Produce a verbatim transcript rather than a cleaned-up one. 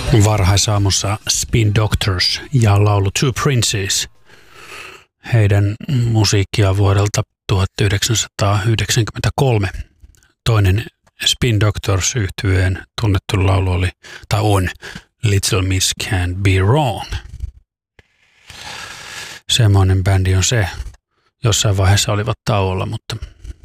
Varhaisaamussa Spin Doctors ja laulu Two Princes. Heidän musiikkia vuodelta tuhatyhdeksänsataayhdeksänkymmentäkolme. Toinen Spin Doctors -yhtyeen tunnettu laulu oli, tai on, Little Miss Can't Be Wrong. Semmoinen bändi on se. Jossain vaiheessa olivat tauolla, mutta